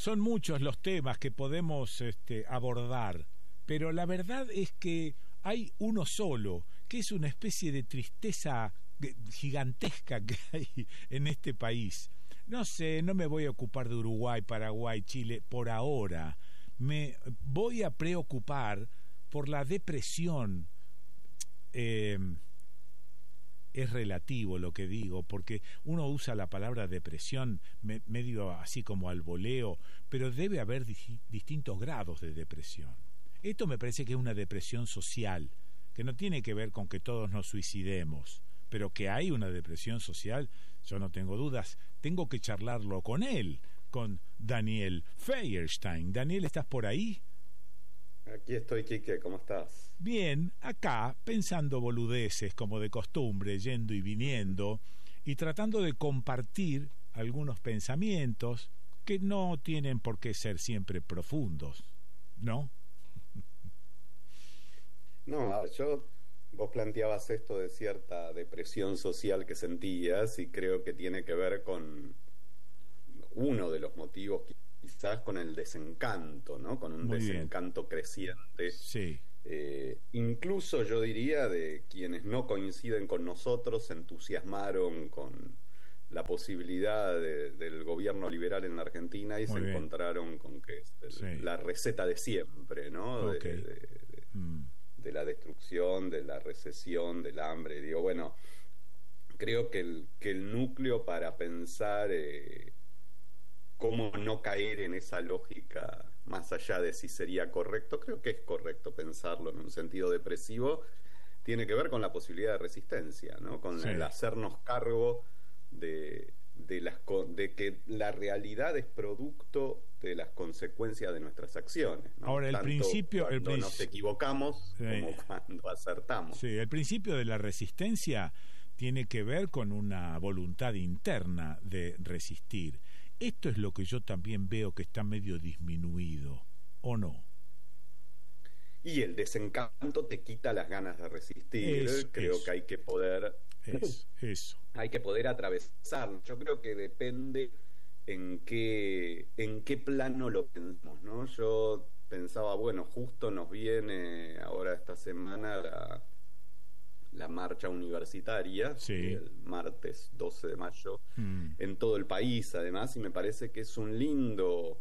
son muchos los temas que podemos abordar, pero la verdad es que hay uno solo, que es una especie de tristeza gigantesca que hay en este país. No sé, no me voy a ocupar de Uruguay, Paraguay, Chile por ahora. Me voy a preocupar por la depresión. Es relativo lo que digo, porque uno usa la palabra depresión medio así como al voleo, pero debe haber distintos grados de depresión. Esto me parece que es una depresión social, que no tiene que ver con que todos nos suicidemos, pero que hay una depresión social, yo no tengo dudas. Tengo que charlarlo con él, con Daniel Feierstein. Daniel, ¿estás por ahí? Aquí estoy, Quique, ¿cómo estás? Bien, acá, pensando boludeces como de costumbre, yendo y viniendo, y tratando de compartir algunos pensamientos que no tienen por qué ser siempre profundos, ¿no? No, vos planteabas esto de cierta depresión social que sentías y creo que tiene que ver con uno de los motivos, quizás con el desencanto, ¿no? Con un desencanto creciente. Sí. Incluso yo diría de quienes no coinciden con nosotros, se entusiasmaron con la posibilidad del gobierno liberal en la Argentina y se encontraron con que es la receta de siempre, ¿no? Okay. De la destrucción, de la recesión, del hambre. Digo, bueno, creo que el núcleo para pensar cómo no caer en esa lógica, más allá de si sería correcto, creo que es correcto pensarlo en un sentido depresivo, tiene que ver con la posibilidad de resistencia, ¿no? Con el hacernos cargo de que la realidad es producto de las consecuencias de nuestras acciones, ¿no? Ahora, cuando nos equivocamos como cuando acertamos. Sí, el principio de la resistencia tiene que ver con una voluntad interna de resistir. Esto es lo que yo también veo que está medio disminuido, ¿o no? Y el desencanto te quita las ganas de resistir. Creo que hay que poder... Eso. Hay que poder atravesarlo. Yo creo que depende en qué plano lo pensamos, ¿no? Yo pensaba, bueno, justo nos viene ahora esta semana la marcha universitaria, el martes 12 de mayo, en todo el país, además, y me parece que es un lindo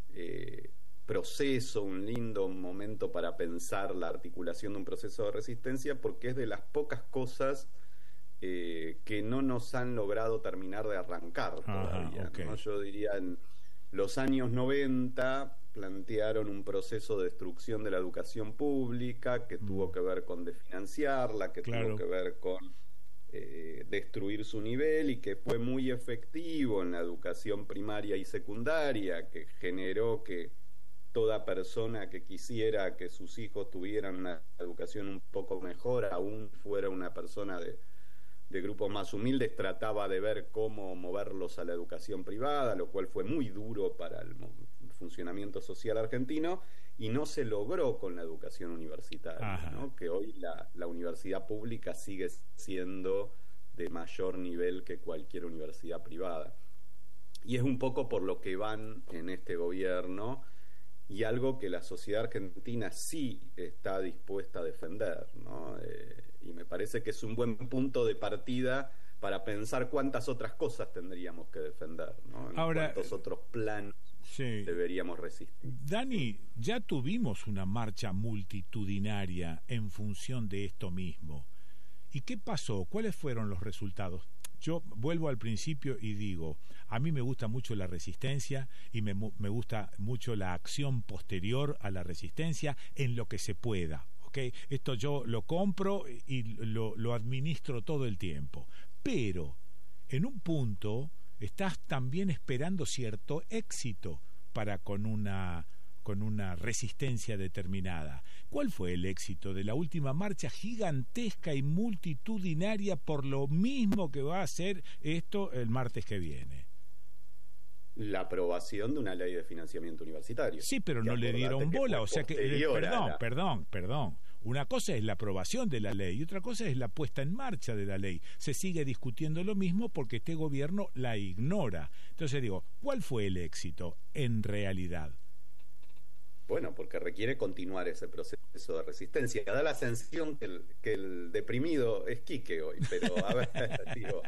proceso, un lindo momento para pensar la articulación de un proceso de resistencia, porque es de las pocas cosas que no nos han logrado terminar de arrancar todavía, ¿no? Yo diría, en los años 90 plantearon un proceso de destrucción de la educación pública que tuvo que ver con desfinanciarla, que tuvo que ver con destruir su nivel, y que fue muy efectivo en la educación primaria y secundaria, que generó que toda persona que quisiera que sus hijos tuvieran una educación un poco mejor, aún fuera una persona de grupos más humildes, trataba de ver cómo moverlos a la educación privada, lo cual fue muy duro para el funcionamiento social argentino, y no se logró con la educación universitaria, ¿no? Que hoy la universidad pública sigue siendo de mayor nivel que cualquier universidad privada. Y es un poco por lo que van en este gobierno, y algo que la sociedad argentina sí está dispuesta a defender, ¿no? Y me parece que es un buen punto de partida para pensar cuántas otras cosas tendríamos que defender, ¿no? Ahora, cuántos otros planos deberíamos resistir. Dani, ya tuvimos una marcha multitudinaria en función de esto mismo. ¿Y qué pasó? ¿Cuáles fueron los resultados? Yo vuelvo al principio y digo, a mí me gusta mucho la resistencia y me gusta mucho la acción posterior a la resistencia en lo que se pueda, ¿ok? Esto yo lo compro y lo administro todo el tiempo. Pero en un punto estás también esperando cierto éxito para con una resistencia determinada. ¿Cuál fue el éxito de la última marcha gigantesca y multitudinaria por lo mismo que va a hacer esto el martes que viene? La aprobación de una ley de financiamiento universitario. Sí, pero no le dieron bola, o sea que... Perdón. Una cosa es la aprobación de la ley y otra cosa es la puesta en marcha de la ley. Se sigue discutiendo lo mismo porque este gobierno la ignora. Entonces digo, ¿cuál fue el éxito en realidad? Bueno, porque requiere continuar ese proceso de resistencia. Da la sensación que el deprimido es Quique hoy, pero a ver, digo,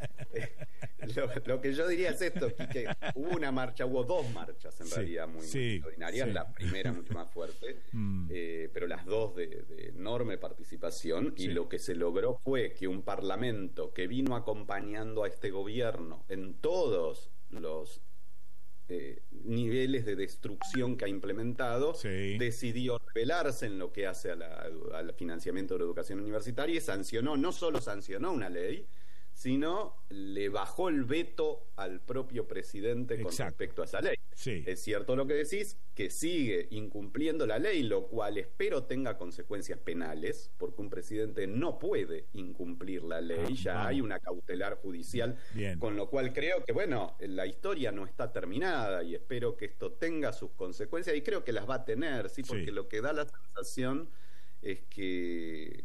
lo que yo diría es esto, Quique, hubo dos marchas en realidad muy extraordinarias, la primera mucho más fuerte, pero las dos de enorme participación, y lo que se logró fue que un parlamento que vino acompañando a este gobierno en todos los niveles de destrucción que ha implementado, decidió rebelarse en lo que hace al financiamiento de la educación universitaria y no solo sancionó una ley, sino le bajó el veto al propio presidente con respecto a esa ley. Es cierto lo que decís, que sigue incumpliendo la ley, lo cual espero tenga consecuencias penales, porque un presidente no puede incumplir la ley, hay una cautelar judicial, con lo cual creo que, bueno, la historia no está terminada y espero que esto tenga sus consecuencias, y creo que las va a tener, porque lo que da la sensación es que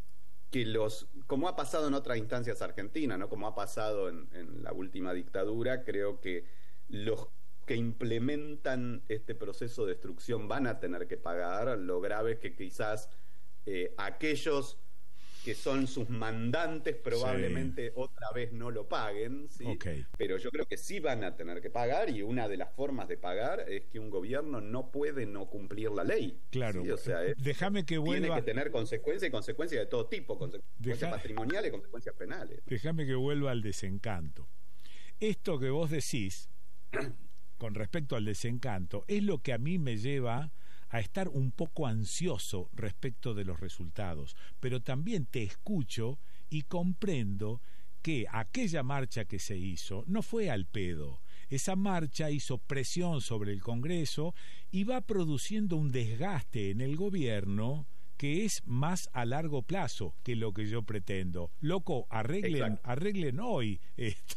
como ha pasado en otras instancias argentinas, ¿no? Como ha pasado en la última dictadura, creo que los que implementan este proceso de destrucción van a tener que pagar. Lo grave es que quizás aquellos que son sus mandantes probablemente otra vez no lo paguen, pero yo creo que sí van a tener que pagar, y una de las formas de pagar es que un gobierno no puede no cumplir la ley. Claro, o sea, déjame que vuelva. Tiene que tener consecuencias, y consecuencias de todo tipo, consecuencias patrimoniales y consecuencias penales. Déjame que vuelva al desencanto. Esto que vos decís con respecto al desencanto es lo que a mí me lleva a estar un poco ansioso respecto de los resultados, pero también te escucho y comprendo que aquella marcha que se hizo no fue al pedo. Esa marcha hizo presión sobre el Congreso y va produciendo un desgaste en el gobierno que es más a largo plazo que lo que yo pretendo. Loco, arreglen hoy esto.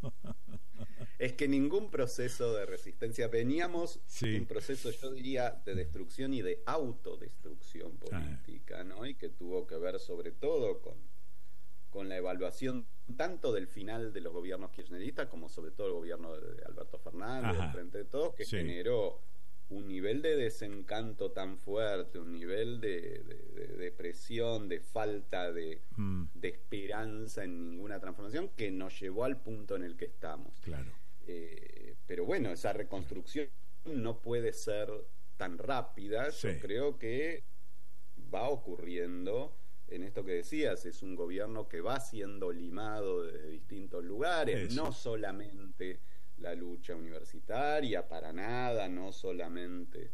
Es que ningún proceso de resistencia, veníamos de un proceso, yo diría, de destrucción y de autodestrucción política, ¿no? Y que tuvo que ver sobre todo con la evaluación tanto del final de los gobiernos kirchneristas como sobre todo el gobierno de Alberto Fernández, del Frente de Todos, que generó un nivel de desencanto tan fuerte, un nivel de depresión, de falta de esperanza en ninguna transformación, que nos llevó al punto en el que estamos. Claro. Pero bueno, esa reconstrucción no puede ser tan rápida. Yo creo que va ocurriendo en esto que decías, es un gobierno que va siendo limado desde distintos lugares, no solamente la lucha universitaria, para nada, no solamente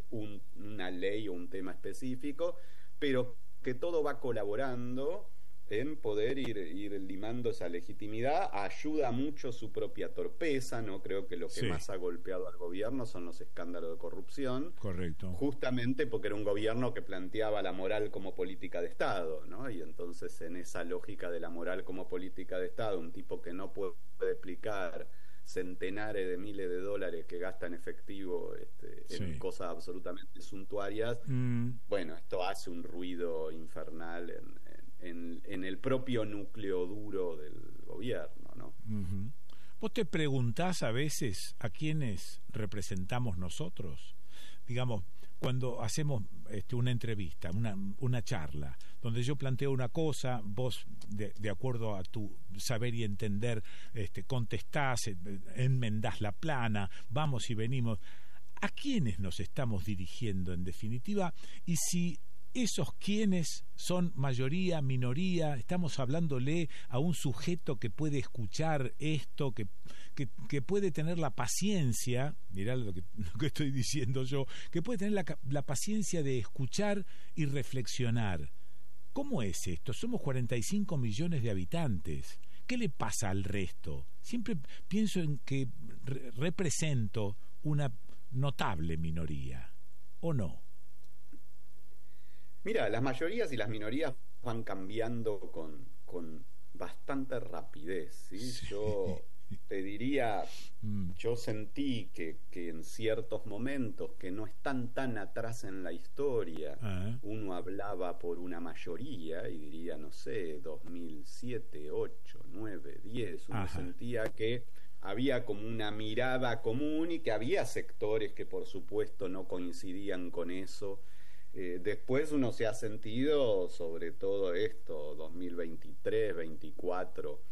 una ley o un tema específico, pero que todo va colaborando en poder ir limando esa legitimidad. Ayuda mucho su propia torpeza, ¿no? Creo que lo que más ha golpeado al gobierno son los escándalos de corrupción. Correcto. Justamente porque era un gobierno que planteaba la moral como política de Estado, ¿no? Y entonces, en esa lógica de la moral como política de Estado, un tipo que no puede explicar centenares de miles de dólares que gasta en efectivo en cosas absolutamente suntuarias, bueno, esto hace un ruido infernal en el propio núcleo duro del gobierno, ¿no? Uh-huh. ¿Vos te preguntás a veces a quiénes representamos nosotros? Digamos, cuando hacemos una entrevista, una charla, donde yo planteo una cosa, vos, de acuerdo a tu saber y entender, contestás, enmendás la plana, vamos y venimos. ¿A quiénes nos estamos dirigiendo, en definitiva? Y si esos quienes son mayoría, minoría, estamos hablándole a un sujeto que puede escuchar esto, que puede tener la paciencia, mirá lo que estoy diciendo yo, que puede tener la paciencia de escuchar y reflexionar. ¿Cómo es esto? Somos 45 millones de habitantes. ¿Qué le pasa al resto? Siempre pienso en que represento una notable minoría, ¿o no? Mira, las mayorías y las minorías van cambiando con bastante rapidez, ¿sí? Yo te diría, yo sentí que en ciertos momentos que no están tan atrás en la historia, uno hablaba por una mayoría y diría, no sé, 2007, 8, 9, 10, uno sentía que había como una mirada común y que había sectores que por supuesto no coincidían con eso. Después uno se ha sentido, sobre todo esto, 2023, 2024,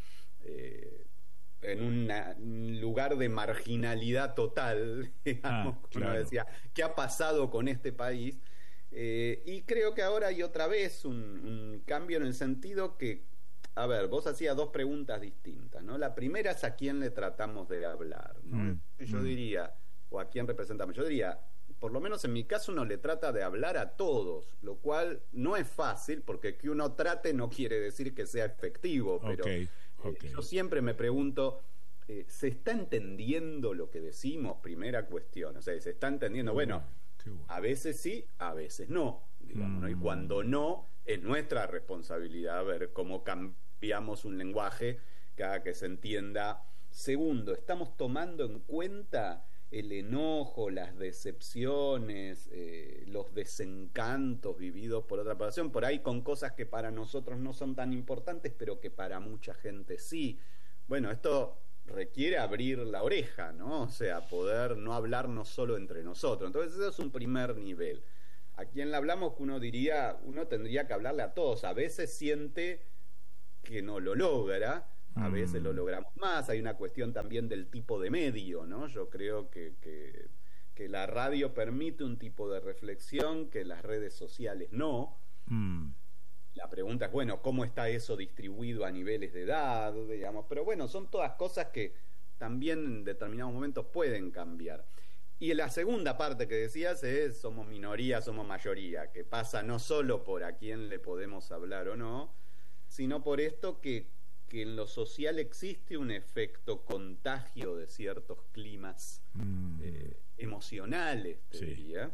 en un lugar de marginalidad total, digamos, claro. Uno decía, ¿qué ha pasado con este país? Y creo que ahora hay otra vez un cambio en el sentido que, a ver, vos hacías dos preguntas distintas, ¿no? La primera es a quién le tratamos de hablar, ¿no? Yo diría, o a quién representamos, yo diría, por lo menos en mi caso uno le trata de hablar a todos, lo cual no es fácil, porque que uno trate no quiere decir que sea efectivo, pero yo siempre me pregunto, ¿se está entendiendo lo que decimos? Primera cuestión, o sea, ¿se está entendiendo? Bueno, a veces sí, a veces no, digamos, ¿no? Y cuando no, es nuestra responsabilidad ver cómo cambiamos un lenguaje que haga que se entienda. Segundo, ¿estamos tomando en cuenta el enojo, las decepciones, los desencantos vividos por otra población, por ahí con cosas que para nosotros no son tan importantes, pero que para mucha gente sí? Bueno, esto requiere abrir la oreja, ¿no? O sea, poder no hablarnos solo entre nosotros. Entonces, eso es un primer nivel. A quien le hablamos, que uno diría, uno tendría que hablarle a todos. A veces siente que no lo logra, a veces lo logramos más. Hay una cuestión también del tipo de medio, ¿no? Yo creo que la radio permite un tipo de reflexión que las redes sociales no. La pregunta es, bueno, ¿cómo está eso distribuido a niveles de edad, digamos? Pero bueno, son todas cosas que también en determinados momentos pueden cambiar. Y la segunda parte que decías es, somos minoría, somos mayoría, que pasa no solo por a quién le podemos hablar o no, sino por esto que en lo social existe un efecto contagio de ciertos climas emocionales, te diría,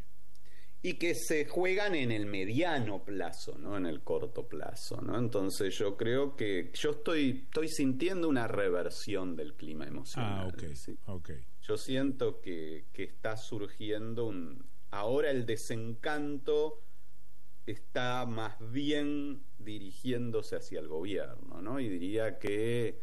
y que se juegan en el mediano plazo, no en el corto plazo, ¿no? Entonces yo creo que yo estoy sintiendo una reversión del clima emocional. ¿Sí? Yo siento que está surgiendo ahora el desencanto está más bien dirigiéndose hacia el gobierno, ¿no? Y diría que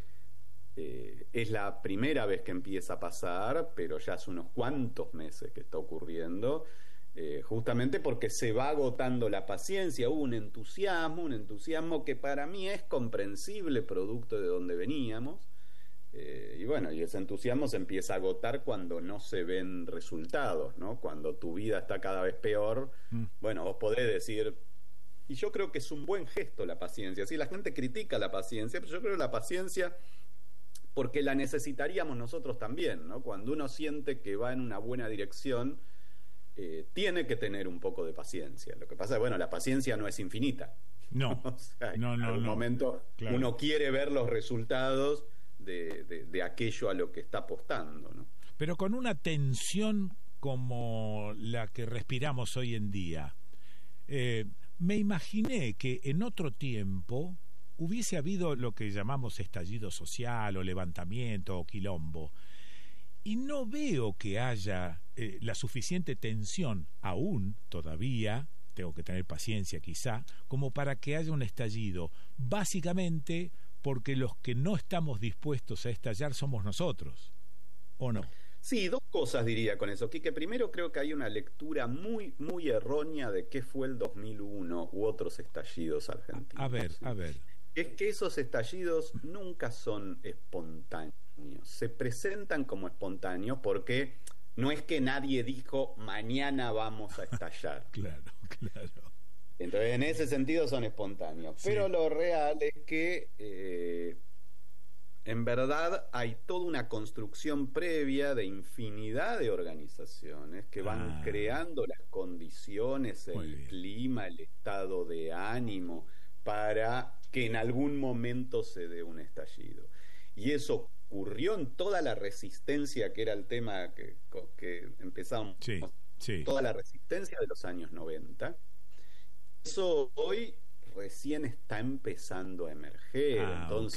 es la primera vez que empieza a pasar, pero ya hace unos cuantos meses que está ocurriendo, justamente porque se va agotando la paciencia. Hubo un entusiasmo que para mí es comprensible, producto de donde veníamos, y bueno, y ese entusiasmo se empieza a agotar cuando no se ven resultados, ¿no? Cuando tu vida está cada vez peor. Bueno, vos podés decir, y yo creo que es un buen gesto la paciencia. Sí, la gente critica la paciencia, pero yo creo que la paciencia, porque la necesitaríamos nosotros también, ¿no? Cuando uno siente que va en una buena dirección, tiene que tener un poco de paciencia. Lo que pasa es, bueno, la paciencia no es infinita. No, o sea, en algún no. momento claro. Uno quiere ver los resultados de aquello a lo que está apostando, ¿no? Pero con una tensión como la que respiramos hoy en día, me imaginé que en otro tiempo hubiese habido lo que llamamos estallido social o levantamiento o quilombo, y no veo que haya la suficiente tensión aún todavía, tengo que tener paciencia quizá, como para que haya un estallido, básicamente porque los que no estamos dispuestos a estallar somos nosotros, ¿o no? Sí, dos cosas diría con eso, Quique. Primero, creo que hay una lectura muy, muy errónea de qué fue el 2001 u otros estallidos argentinos. A ver. Es que esos estallidos nunca son espontáneos, se presentan como espontáneos porque no es que nadie dijo mañana vamos a estallar. Claro. Entonces, en ese sentido son espontáneos. Sí. Pero lo real es que en verdad hay toda una construcción previa de infinidad de organizaciones que van creando las condiciones, el clima, el estado de ánimo para que en algún momento se dé un estallido. Y eso ocurrió en toda la resistencia, que era el tema que empezamos, toda la resistencia de los años 90. Eso hoy recién está empezando a emerger. Entonces,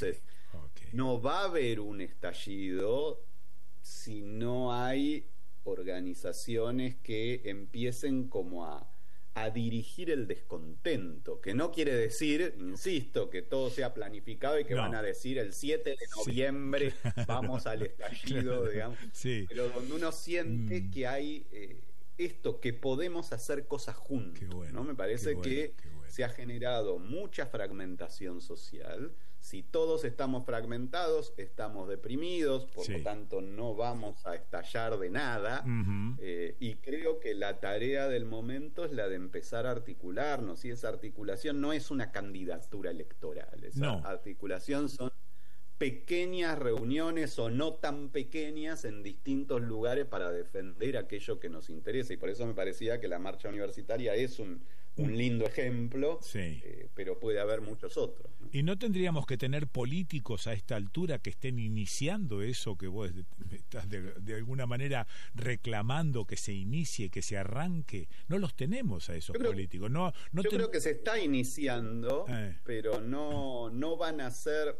No va a haber un estallido si no hay organizaciones que empiecen como a dirigir el descontento, que no quiere decir, insisto, que todo sea planificado y que van a decir el 7 de noviembre vamos al estallido, digamos, pero donde uno siente que hay esto, que podemos hacer cosas juntos, ¿no? Me parece que se ha generado mucha fragmentación social. Si todos estamos fragmentados, estamos deprimidos, por lo tanto no vamos a estallar de nada. Y creo que la tarea del momento es la de empezar a articularnos. Y esa articulación no es una candidatura electoral. Esa articulación son pequeñas reuniones o no tan pequeñas en distintos lugares para defender aquello que nos interesa. Y por eso me parecía que la marcha universitaria es un lindo ejemplo, pero puede haber muchos otros, ¿no? ¿Y no tendríamos que tener políticos a esta altura que estén iniciando eso que vos estás de alguna manera reclamando que se inicie, que se arranque? No los tenemos a esos políticos. Yo creo que se está iniciando, pero no van a ser...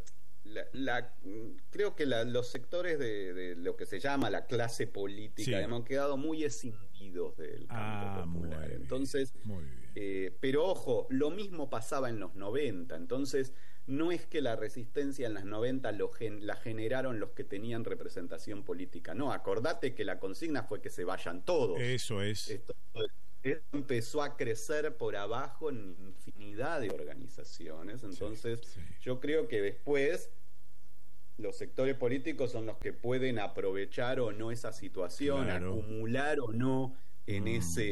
creo que los sectores de lo que se llama la clase política han quedado muy escindidos del campo popular. Entonces, pero ojo, lo mismo pasaba en los 90. Entonces, no es que la resistencia en las 90 la generaron los que tenían representación política. No, acordate que la consigna fue que se vayan todos. Eso es. Esto empezó a crecer por abajo en infinidad de organizaciones. Entonces yo creo que después los sectores políticos son los que pueden aprovechar o no esa situación, acumular o no en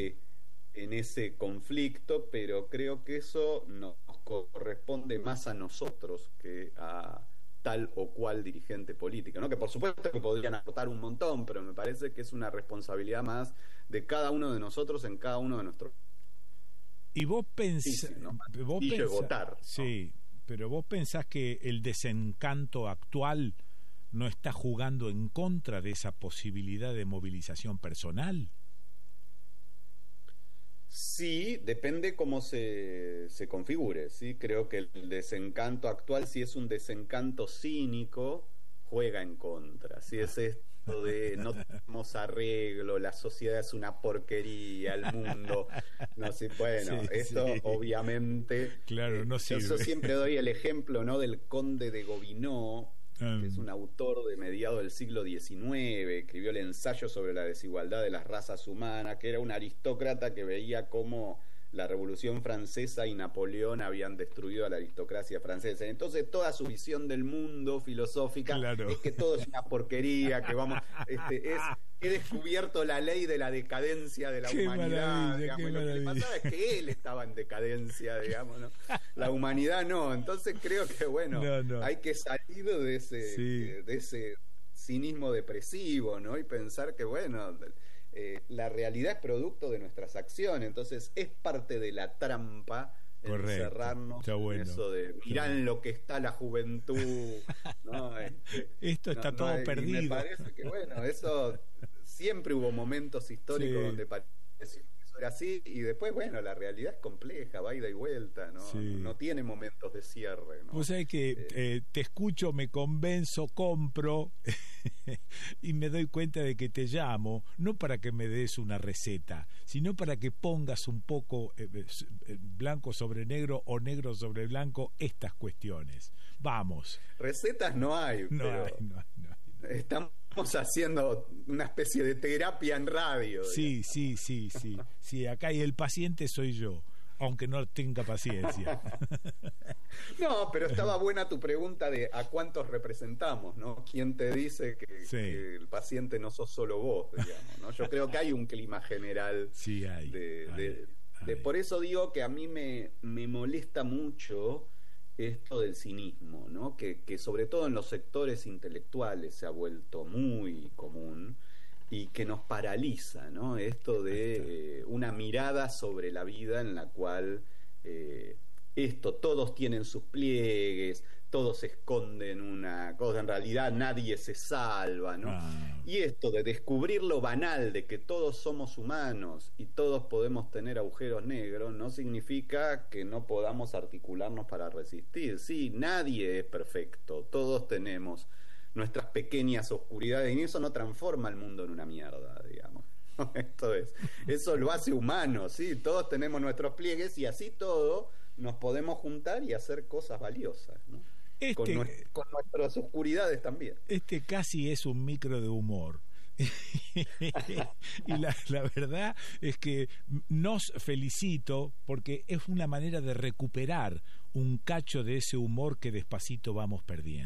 ese conflicto, pero creo que eso nos corresponde más a nosotros que a tal o cual dirigente política, ¿no? Que por supuesto que podrían aportar un montón, pero me parece que es una responsabilidad más de cada uno de nosotros en cada uno de nuestros... Y vos pensás... votar, sí, pero vos pensás que el desencanto actual no está jugando en contra de esa posibilidad de movilización personal. Sí, depende cómo se configure, ¿sí? Creo que el desencanto actual, si es un desencanto cínico, juega en contra. Si es esto de no tenemos arreglo, la sociedad es una porquería, el mundo, no sé, bueno, obviamente... Claro, no sirve. Yo siempre doy el ejemplo, ¿no?, del conde de Gobineau, que es un autor de mediados del siglo XIX, escribió el ensayo sobre la desigualdad de las razas humanas, que era un aristócrata que veía cómo la Revolución Francesa y Napoleón habían destruido a la aristocracia francesa. Entonces toda su visión del mundo filosófica es que todo es una porquería, que vamos, he descubierto la ley de la decadencia de la humanidad, digamos. Lo que le pasaba es que él estaba en decadencia, digamos, ¿no? La humanidad no. Entonces creo que hay que salir de ese cinismo depresivo, ¿no? Y pensar que la realidad es producto de nuestras acciones. Entonces es parte de la trampa encerrarnos en eso de mirá en lo que está la juventud, ¿no? Esto está todo perdido. Me parece que eso siempre hubo momentos históricos donde parecía que eso era así, y después la realidad es compleja, va ida y vuelta, ¿no? No tiene momentos de cierre, ¿no? Vos sabés que te escucho, me convenzo, compro y me doy cuenta de que te llamo no para que me des una receta, sino para que pongas un poco blanco sobre negro o negro sobre blanco estas cuestiones. Vamos. Recetas no hay, pero estamos haciendo una especie de terapia en radio. Sí, acá y el paciente soy yo, aunque no tenga paciencia. No, pero estaba buena tu pregunta de a cuántos representamos, ¿no? ¿Quién te dice que el paciente no sos solo vos, digamos, ¿no? Yo creo que hay un clima general. Sí, hay. Por eso digo que a mí me molesta mucho esto del cinismo, ¿no? Que sobre todo en los sectores intelectuales se ha vuelto muy común y que nos paraliza, ¿no? Esto de una mirada sobre la vida en la cual todos tienen sus pliegues, todos esconden una cosa, en realidad nadie se salva, ¿no? Y esto de descubrir lo banal de que todos somos humanos y todos podemos tener agujeros negros, no significa que no podamos articularnos para resistir. Sí, nadie es perfecto, todos tenemos nuestras pequeñas oscuridades, y eso no transforma el mundo en una mierda, digamos. Eso lo hace humano, ¿sí? Todos tenemos nuestros pliegues y así todo nos podemos juntar y hacer cosas valiosas, ¿no? Con nuestras oscuridades también. Casi es un micro de humor. Y la verdad es que nos felicito porque es una manera de recuperar un cacho de ese humor que despacito vamos perdiendo.